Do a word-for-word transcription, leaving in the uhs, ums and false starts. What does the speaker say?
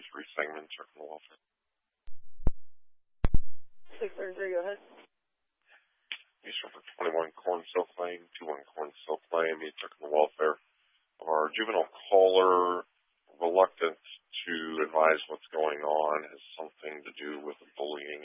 three segment, Circle Welfare. six thirty-three, go ahead. Eastern for twenty-one Cornsill Claim, two one Cornsill Claim, Circle Welfare. Our juvenile caller, reluctant to advise what's going on, has something to do with bullying